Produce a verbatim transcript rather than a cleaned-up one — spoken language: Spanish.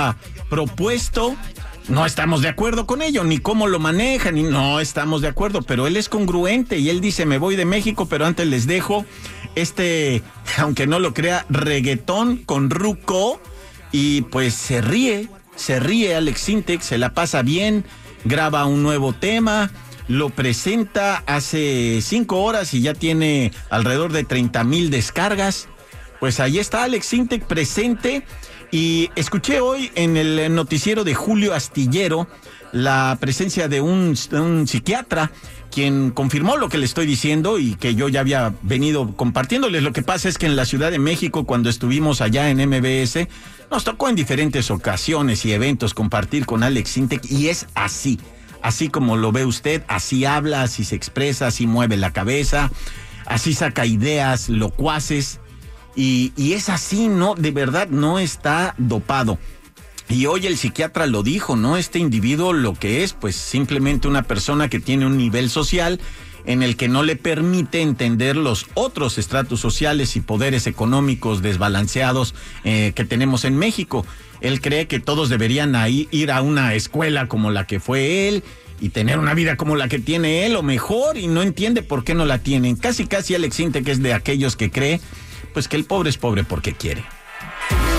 propuesto, no estamos de acuerdo con ello, ni cómo lo manejan, ni no estamos de acuerdo, pero él es congruente y él dice, me voy de México, pero antes les dejo este, aunque no lo crea, reggaetón con ruco, y pues se ríe, se ríe Alex Sintek, se la pasa bien, graba un nuevo tema, lo presenta hace cinco horas y ya tiene alrededor de treinta mil descargas. Pues ahí está Alex Sintek presente. Y escuché hoy en el noticiero de Julio Astillero la presencia de un, un psiquiatra, quien confirmó lo que le estoy diciendo y que yo ya había venido compartiéndoles. Lo que pasa es que en la Ciudad de México, cuando estuvimos allá en M B S, nos tocó en diferentes ocasiones y eventos compartir con Alex Sintek, y es así, así como lo ve usted, así habla, así se expresa, así mueve la cabeza, así saca ideas locuaces. Y, y es así, ¿no? De verdad, no está dopado. Y hoy el psiquiatra lo dijo, ¿no? Este individuo lo que es, pues simplemente una persona que tiene un nivel social en el que no le permite entender los otros estratos sociales y poderes económicos desbalanceados eh, que tenemos en México. Él cree que todos deberían ahí ir a una escuela como la que fue él y tener una vida como la que tiene él o mejor, y no entiende por qué no la tienen. Casi, casi Alex Sintek es de aquellos que cree pues que el pobre es pobre porque quiere.